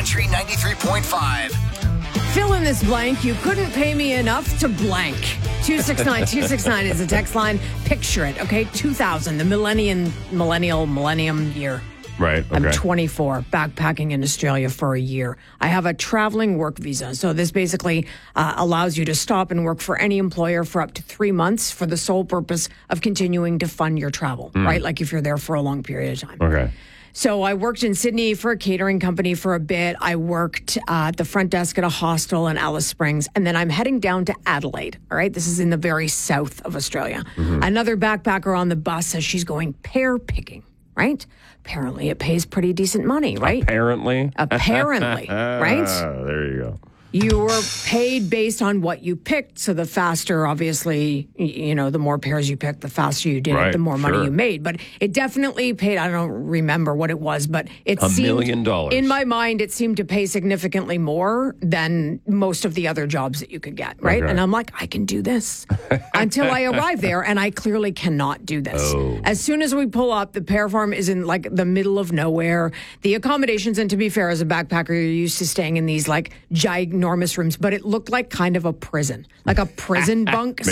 Country 93.5. Fill in this blank. You couldn't pay me enough to blank. 269 is the text line. Picture it, okay? 2000, the millennium year. Right. Okay. I'm 24, backpacking in Australia for a year. I have a traveling work visa. So this basically allows you to stop and work for any employer for up to 3 months for the sole purpose of continuing to fund your travel, right? Like if you're there for a long period of time. Okay. So I worked in Sydney for a catering company for a bit. I worked at the front desk at a hostel in Alice Springs. And then I'm heading down to Adelaide. All right. This is in the very south of Australia. Another backpacker on the bus says she's going pear picking, right? Apparently it pays pretty decent money, right? Apparently, right? There you go. You were paid based on what you picked. So the faster, obviously, the more pairs you picked, the faster you did it, the more money you made. But it definitely paid. I don't remember what it was, but it seemed $1 million. In my mind, it seemed to pay significantly more than most of the other jobs that you could get, right? Okay. And I'm like, I can do this until I arrive there, and I clearly cannot do this. Oh. As soon as we pull up, the pear farm is in like the middle of nowhere. The accommodations, and to be fair, as a backpacker, you're used to staying in these like ginormous rooms, but it looked like kind of a prison, like a prison bunk